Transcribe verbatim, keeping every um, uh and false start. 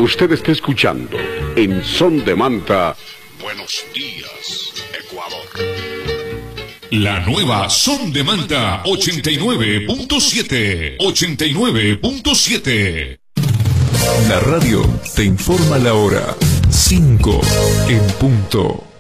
Usted está escuchando en Son de Manta. Buenos días, Ecuador. La nueva Son de Manta ochenta y nueve punto siete. ochenta y nueve punto siete. La radio te informa la hora. cinco en punto.